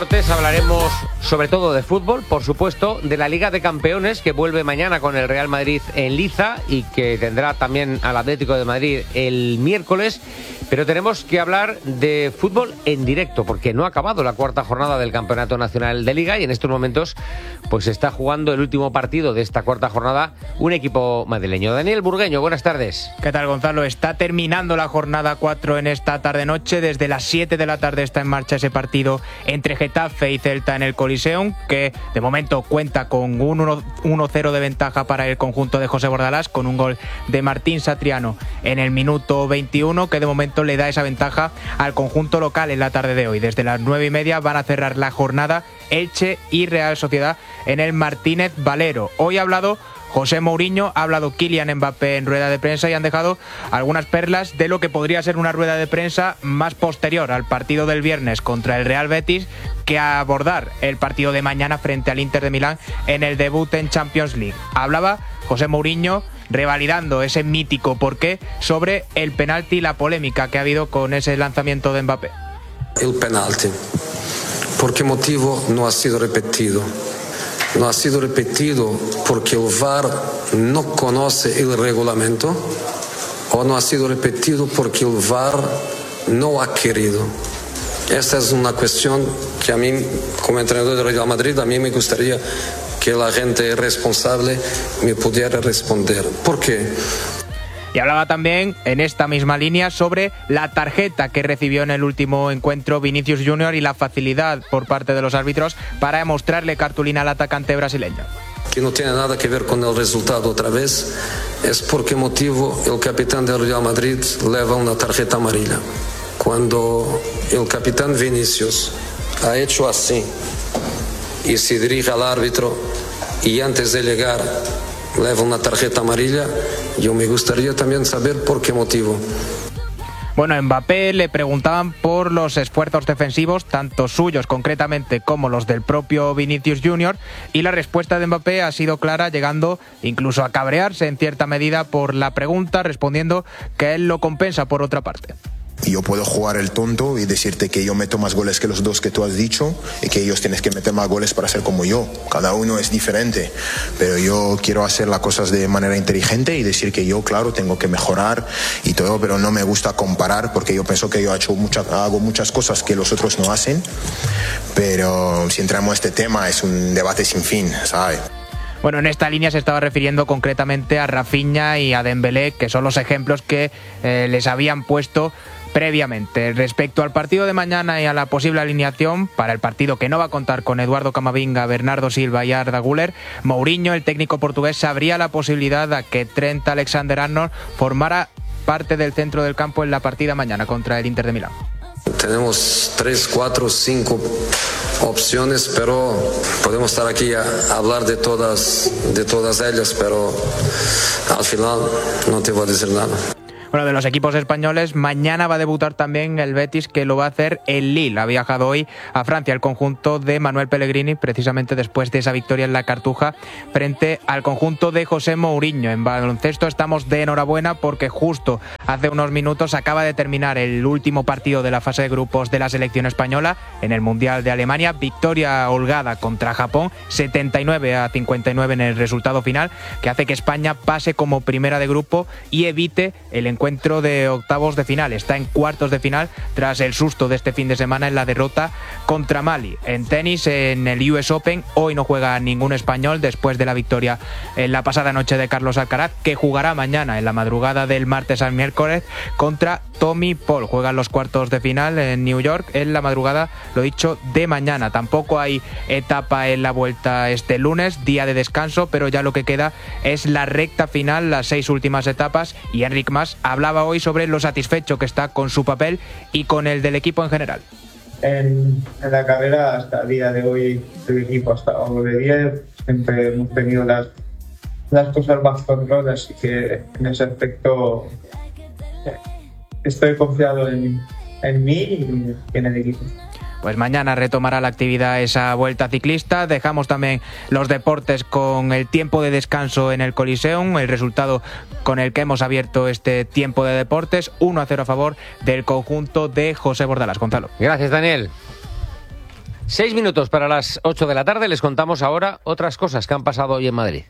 Hablaremos sobre todo de fútbol, por supuesto, de la Liga de Campeones que vuelve mañana con el Real Madrid en Liza y que tendrá también al Atlético de Madrid el miércoles. Pero tenemos que hablar de fútbol en directo porque no ha acabado la cuarta jornada del Campeonato Nacional de Liga y en estos momentos pues está jugando el último partido de esta cuarta jornada un equipo madrileño. Daniel Burgueño, buenas tardes. ¿Qué tal, Gonzalo? Está terminando la jornada 4 en esta tarde-noche. Desde las 7 de la tarde está en marcha ese partido entre Getafe y Celta en el Coliseum, que de momento cuenta con un 1-0 de ventaja para el conjunto de José Bordalás, con un gol de Martín Satriano en el minuto 21, que de momento le da esa ventaja al conjunto local en la tarde de hoy. Desde las 9:30 van a cerrar la jornada Elche y Real Sociedad en el Martínez Valero. Hoy ha hablado José Mourinho, ha hablado Kylian Mbappé en rueda de prensa y han dejado algunas perlas de lo que podría ser una rueda de prensa más posterior al partido del viernes contra el Real Betis que a abordar el partido de mañana frente al Inter de Milán en el debut en Champions League. Hablaba José Mourinho revalidando ese mítico porqué sobre el penalti y la polémica que ha habido con ese lanzamiento de Mbappé. El penalti, ¿por qué motivo no ha sido repetido? No ha sido repetido porque el VAR no conoce el reglamento o no ha sido repetido porque el VAR no ha querido. Esta es una cuestión que a mí, como entrenador del Real Madrid, a mí me gustaría que la gente responsable me pudiera responder. ¿Por qué? Y hablaba también en esta misma línea sobre la tarjeta que recibió en el último encuentro Vinicius Junior y la facilidad por parte de los árbitros para mostrarle cartulina al atacante brasileño. Que no tiene nada que ver con el resultado otra vez, es por qué motivo el capitán del Real Madrid lleva una tarjeta amarilla. Cuando el capitán Vinicius ha hecho así y se dirige al árbitro y antes de llegar lleva una tarjeta amarilla, yo me gustaría también saber por qué motivo. Bueno, a Mbappé le preguntaban por los esfuerzos defensivos, tanto suyos concretamente como los del propio Vinicius Junior, y la respuesta de Mbappé ha sido clara, llegando incluso a cabrearse en cierta medida por la pregunta, respondiendo que él lo compensa por otra parte. Yo puedo jugar el tonto y decirte que yo meto más goles que los dos que tú has dicho y que ellos tienen que meter más goles para ser como yo. Cada uno es diferente, pero yo quiero hacer las cosas de manera inteligente y decir que yo, claro, tengo que mejorar y todo, pero no me gusta comparar porque yo pienso que yo hago muchas cosas que los otros no hacen, pero si entramos a este tema es un debate sin fin, ¿sabes? Bueno, en esta línea se estaba refiriendo concretamente a Rafinha y a Dembélé, que son los ejemplos que les habían puesto previamente. Respecto al partido de mañana y a la posible alineación para el partido que no va a contar con Eduardo Camavinga, Bernardo Silva y Arda Güler, Mourinho, el técnico portugués, se abría la posibilidad de que Trent Alexander-Arnold formara parte del centro del campo en la partida mañana contra el Inter de Milán. Tenemos 3, 4, 5 opciones, pero podemos estar aquí a hablar de todas ellas, pero al final no te voy a decir nada. Bueno, de los equipos españoles, mañana va a debutar también el Betis, que lo va a hacer el Lille. Ha viajado hoy a Francia el conjunto de Manuel Pellegrini, precisamente después de esa victoria en la Cartuja frente al conjunto de José Mourinho. En baloncesto estamos de enhorabuena porque justo hace unos minutos acaba de terminar el último partido de la fase de grupos de la selección española en el Mundial de Alemania. Victoria holgada contra Japón, 79-59 en el resultado final, que hace que España pase como primera de grupo y evite el encuentro de octavos de final. Está en cuartos de final tras el susto de este fin de semana en la derrota contra Mali. En tenis, en el US Open, hoy no juega ningún español después de la victoria en la pasada noche de Carlos Alcaraz, que jugará mañana en la madrugada del martes al miércoles contra Tommy Paul. Juegan los cuartos de final en New York en la madrugada, lo dicho, de mañana. Tampoco hay etapa en la Vuelta este lunes, día de descanso, pero ya lo que queda es la recta final, las 6 últimas etapas, y Enric Mas hablaba hoy sobre lo satisfecho que está con su papel y con el del equipo en general. En la carrera hasta el día de hoy el equipo ha estado de 10, siempre hemos tenido las cosas bajo control, así que en ese aspecto estoy confiado en mí y en el equipo. Pues mañana retomará la actividad esa Vuelta ciclista. Dejamos también los deportes con el tiempo de descanso en el Coliseum, el resultado con el que hemos abierto este tiempo de deportes, 1-0 a favor del conjunto de José Bordalás. Gonzalo. Gracias, Daniel. 6 minutos para las 8 de la tarde. Les contamos ahora otras cosas que han pasado hoy en Madrid.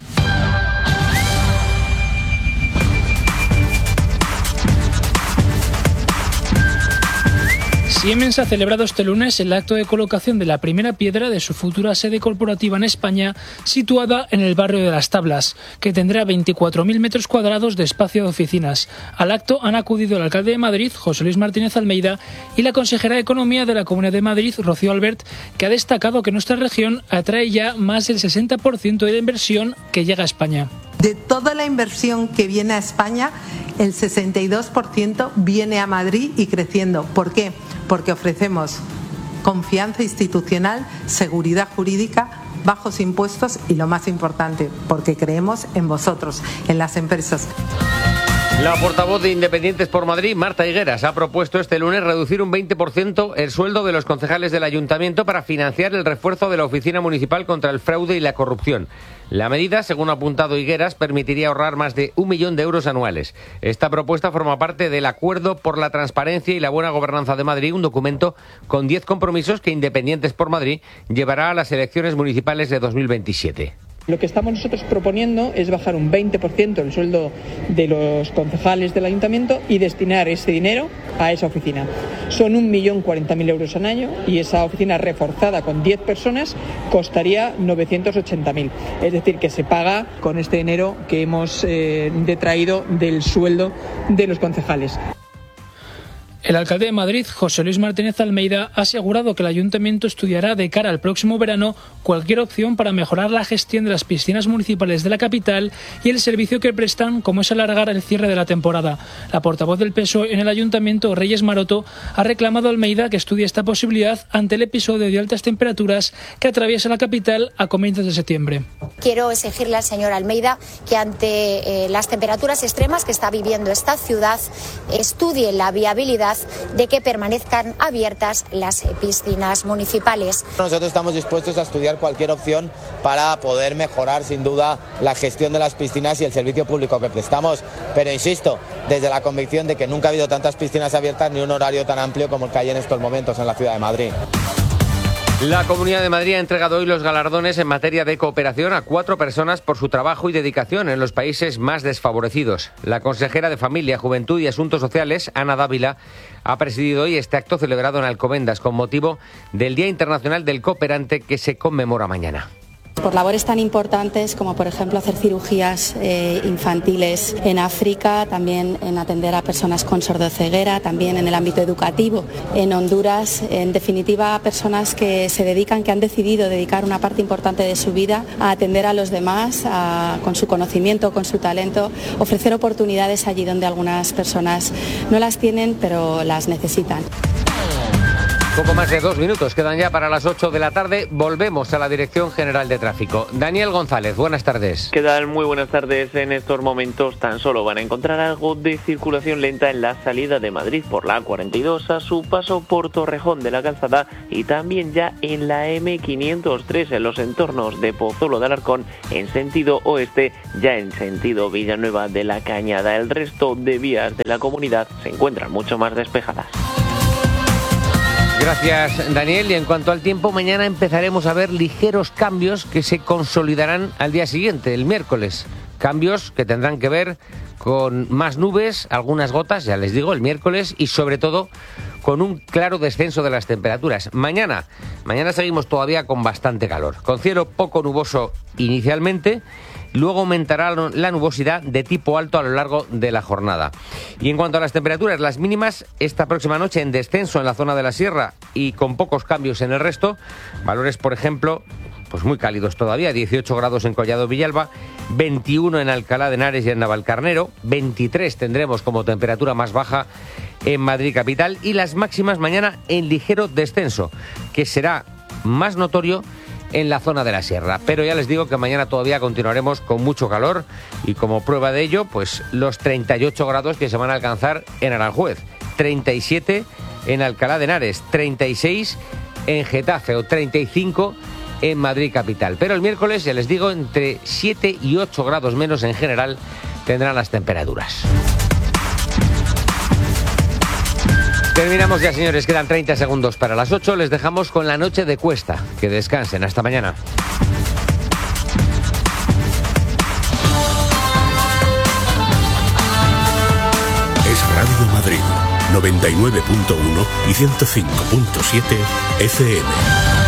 Siemens ha celebrado este lunes el acto de colocación de la primera piedra de su futura sede corporativa en España, situada en el barrio de Las Tablas, que tendrá 24.000 metros cuadrados de espacio de oficinas. Al acto han acudido el alcalde de Madrid, José Luis Martínez Almeida, y la consejera de Economía de la Comunidad de Madrid, Rocío Albert, que ha destacado que nuestra región atrae ya más del 60% de la inversión que llega a España. De toda la inversión que viene a España, el 62% viene a Madrid y creciendo. ¿Por qué? Porque ofrecemos confianza institucional, seguridad jurídica, bajos impuestos y, lo más importante, porque creemos en vosotros, en las empresas. La portavoz de Independientes por Madrid, Marta Higueras, ha propuesto este lunes reducir un 20% el sueldo de los concejales del Ayuntamiento para financiar el refuerzo de la Oficina Municipal contra el Fraude y la Corrupción. La medida, según ha apuntado Higueras, permitiría ahorrar más de 1 millón de euros anuales. Esta propuesta forma parte del Acuerdo por la Transparencia y la Buena Gobernanza de Madrid, un documento con 10 compromisos que Independientes por Madrid llevará a las elecciones municipales de 2027. Lo que estamos nosotros proponiendo es bajar un 20% el sueldo de los concejales del ayuntamiento y destinar ese dinero a esa oficina. Son 1.040.000 euros al año y esa oficina reforzada con 10 personas costaría 980.000. Es decir, que se paga con este dinero que hemos detraído del sueldo de los concejales. El alcalde de Madrid, José Luis Martínez Almeida, ha asegurado que el ayuntamiento estudiará de cara al próximo verano cualquier opción para mejorar la gestión de las piscinas municipales de la capital y el servicio que prestan, como es alargar el cierre de la temporada. La portavoz del PSOE en el ayuntamiento, Reyes Maroto, ha reclamado a Almeida que estudie esta posibilidad ante el episodio de altas temperaturas que atraviesa la capital a comienzos de septiembre. Quiero exigirle al señor Almeida que ante las temperaturas extremas que está viviendo esta ciudad estudie la viabilidad de que permanezcan abiertas las piscinas municipales. Nosotros estamos dispuestos a estudiar cualquier opción para poder mejorar sin duda la gestión de las piscinas y el servicio público que prestamos, pero insisto, desde la convicción de que nunca ha habido tantas piscinas abiertas ni un horario tan amplio como el que hay en estos momentos en la ciudad de Madrid. La Comunidad de Madrid ha entregado hoy los galardones en materia de cooperación a 4 personas por su trabajo y dedicación en los países más desfavorecidos. La consejera de Familia, Juventud y Asuntos Sociales, Ana Dávila, ha presidido hoy este acto celebrado en Alcobendas con motivo del Día Internacional del Cooperante que se conmemora mañana. Por labores tan importantes como, por ejemplo, hacer cirugías infantiles en África, también en atender a personas con sordoceguera, también en el ámbito educativo en Honduras. En definitiva, personas que se dedican, que han decidido dedicar una parte importante de su vida a atender a los demás, con su conocimiento, con su talento, ofrecer oportunidades allí donde algunas personas no las tienen, pero las necesitan. Poco más de 2 minutos quedan ya para las 8 de la tarde. Volvemos a la Dirección General de Tráfico. Daniel González, buenas tardes. ¿Qué tal? Muy buenas tardes. En estos momentos tan solo van a encontrar algo de circulación lenta en la salida de Madrid por la A42 a su paso por Torrejón de la Calzada y también ya en la M503 en los entornos de Pozuelo de Alarcón en sentido oeste, ya en sentido Villanueva de la Cañada. El resto de vías de la comunidad se encuentran mucho más despejadas. Gracias, Daniel. Y en cuanto al tiempo, mañana empezaremos a ver ligeros cambios que se consolidarán al día siguiente, el miércoles. Cambios que tendrán que ver con más nubes, algunas gotas, ya les digo, el miércoles, y sobre todo con un claro descenso de las temperaturas. Mañana seguimos todavía con bastante calor, con cielo poco nuboso inicialmente. Luego aumentará la nubosidad de tipo alto a lo largo de la jornada. Y en cuanto a las temperaturas, las mínimas esta próxima noche en descenso en la zona de la sierra y con pocos cambios en el resto. Valores, por ejemplo, pues muy cálidos todavía, 18 grados en Collado Villalba, 21 en Alcalá de Henares y en Navalcarnero, 23 tendremos como temperatura más baja en Madrid capital y las máximas mañana en ligero descenso, que será más notorio en la zona de la sierra. Pero ya les digo que mañana todavía continuaremos con mucho calor y como prueba de ello, pues los 38 grados que se van a alcanzar en Aranjuez, 37 en Alcalá de Henares, 36 en Getafe o 35 en Madrid capital. Pero el miércoles, ya les digo, entre 7 y 8 grados menos en general tendrán las temperaturas. Terminamos ya, señores. Quedan 30 segundos para las 8. Les dejamos con la noche de Cuesta. Que descansen. Hasta mañana. Es Radio Madrid, 99.1 y 105.7 FM.